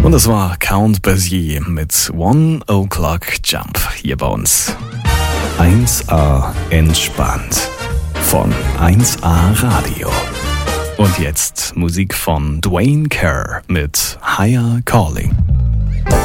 Und das war Count Basie mit One O'Clock Jump hier bei uns. 1A entspannt von 1A Radio. Und jetzt Musik von Dwayne Kerr mit Higher Calling.